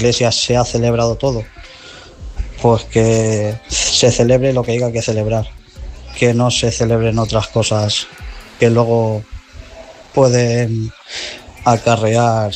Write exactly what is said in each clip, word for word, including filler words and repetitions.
iglesia se ha celebrado todo, pues que se celebre lo que haya que celebrar, que no se celebren otras cosas que luego pueden acarrear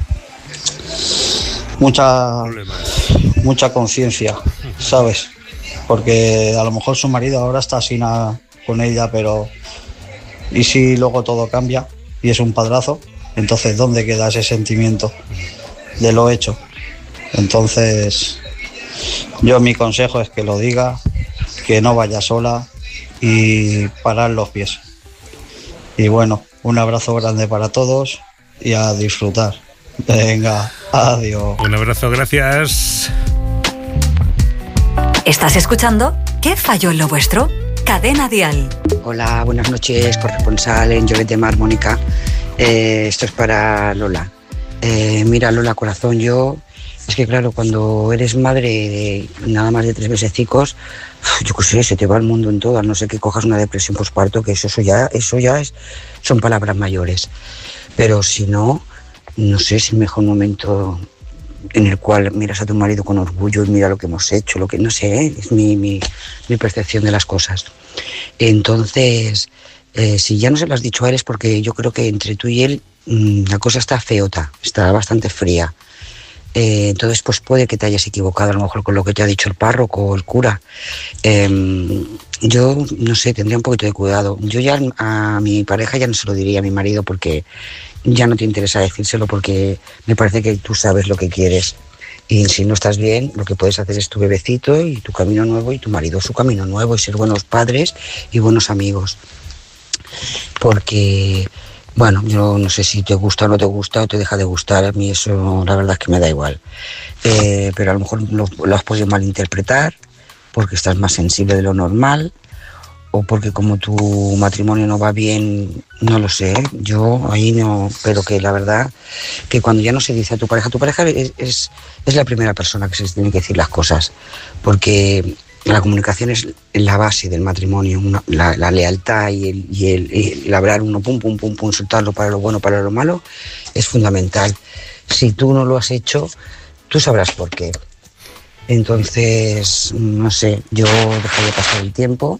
mucha, mucha conciencia, ¿sabes? Porque a lo mejor su marido ahora está así nada con ella, pero ¿y si luego todo cambia y es un padrazo? Entonces, ¿dónde queda ese sentimiento de lo hecho? Entonces, yo mi consejo es que lo diga, que no vaya sola y parar los pies. Y bueno, un abrazo grande para todos y a disfrutar. Venga, adiós. Un abrazo, gracias. ¿Estás escuchando? ¿Qué falló en lo vuestro? Cadena Dial. Hola, buenas noches, corresponsal en Lloret de Mar, Mónica. Eh, esto es para Lola. Eh, mira, Lola, corazón, yo... Es que claro, cuando eres madre de nada más de tres mesecicos, yo qué sé, se te va el mundo en todo, a no ser que cojas una depresión posparto, que eso, eso ya, eso ya es, son palabras mayores. Pero si no, no sé, es el mejor momento en el cual miras a tu marido con orgullo y mira lo que hemos hecho, lo que no sé, ¿eh? Es mi, mi, mi percepción de las cosas. Entonces, eh, si ya no se lo has dicho a él es porque yo creo que entre tú y él mmm, la cosa está feota, está bastante fría. Eh, entonces pues puede que te hayas equivocado a lo mejor con lo que te ha dicho el párroco o el cura. Eh, yo no sé, tendría un poquito de cuidado. Yo ya a mi pareja ya no se lo diría a mi marido porque ya no te interesa decírselo, porque me parece que tú sabes lo que quieres y si no estás bien lo que puedes hacer es tu bebecito y tu camino nuevo y tu marido su camino nuevo y ser buenos padres y buenos amigos, porque bueno, yo no sé si te gusta o no te gusta o te deja de gustar, a mí eso la verdad es que me da igual. Eh, pero a lo mejor lo, lo has podido malinterpretar porque estás más sensible de lo normal o porque como tu matrimonio no va bien, no lo sé, yo ahí no, pero que la verdad que cuando ya no se dice a tu pareja, tu pareja es, es, es la primera persona que se tiene que decir las cosas, porque la comunicación es la base del matrimonio, una, la, la lealtad y el, y, el, y el hablar uno, pum, pum, pum, pum, soltarlo para lo bueno, para lo malo, es fundamental. Si tú no lo has hecho, tú sabrás por qué. Entonces, no sé, yo dejaría pasar el tiempo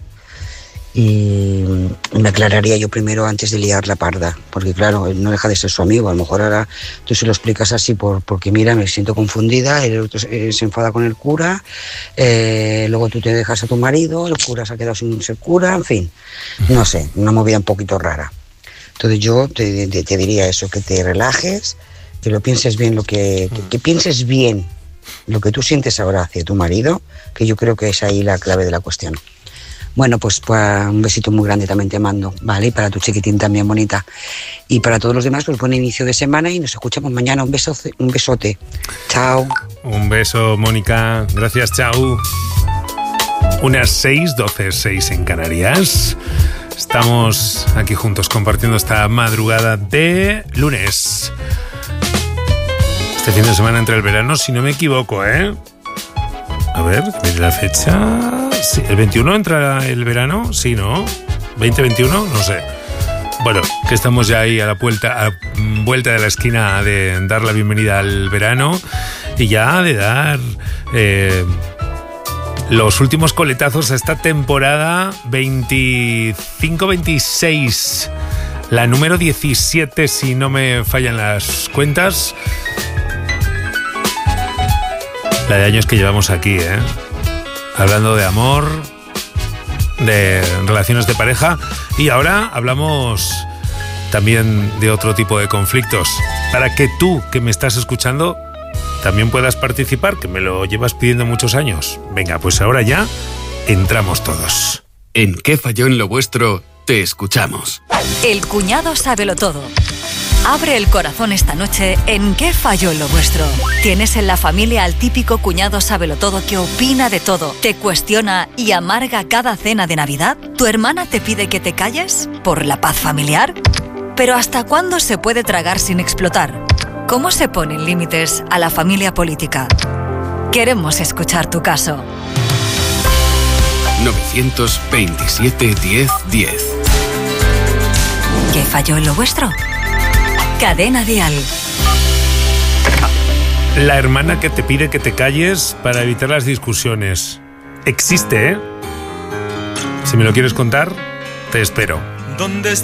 y me aclararía yo primero antes de liar la parda, porque claro, él no deja de ser su amigo, a lo mejor ahora tú se lo explicas así por, porque mira, me siento confundida, el otro se, se enfada con el cura, eh, luego tú te dejas a tu marido, el cura se ha quedado sin ser cura, en fin, no sé, una movida un poquito rara. Entonces yo te, te, te diría eso, que te relajes, que lo pienses bien, lo que, que, que pienses bien lo que tú sientes ahora hacia tu marido, que yo creo que es ahí la clave de la cuestión. Bueno, pues, pues un besito muy grande también te mando, ¿vale? Y para tu chiquitín también, bonita. Y para todos los demás, pues buen inicio de semana y nos escuchamos mañana. Un beso, un besote. Chao. Un beso, Mónica. Gracias, chao. Unas seis, doce, seis en Canarias. Estamos aquí juntos compartiendo esta madrugada de lunes. Este fin de semana entre el verano, si no me equivoco, ¿eh? A ver, mire la fecha... Sí, ¿el veintiuno entra el verano? Sí, ¿no? ¿veinte veintiuno? No sé. Bueno, que estamos ya ahí a la vuelta, a vuelta de la esquina de dar la bienvenida al verano y ya de dar eh, los últimos coletazos a esta temporada veinticinco veintiséis, la número diecisiete, si no me fallan las cuentas. La de años que llevamos aquí, ¿eh? Hablando de amor, de relaciones de pareja y ahora hablamos también de otro tipo de conflictos para que tú que me estás escuchando también puedas participar, que me lo llevas pidiendo muchos años. Venga, pues ahora ya entramos todos. ¿En qué falló en lo vuestro? Te escuchamos. El cuñado sábelo todo. Abre el corazón esta noche en ¿Qué falló en lo vuestro? ¿Tienes en la familia al típico cuñado sábelotodo que opina de todo, te cuestiona y amarga cada cena de Navidad? ¿Tu hermana te pide que te calles por la paz familiar? ¿Pero hasta cuándo se puede tragar sin explotar? ¿Cómo se ponen límites a la familia política? Queremos escuchar tu caso. novecientos veintisiete diez diez. ¿Qué falló en lo vuestro? Cadena Dial. La hermana que te pide que te calles para evitar las discusiones. Existe, ¿eh? Si me lo quieres contar, te espero.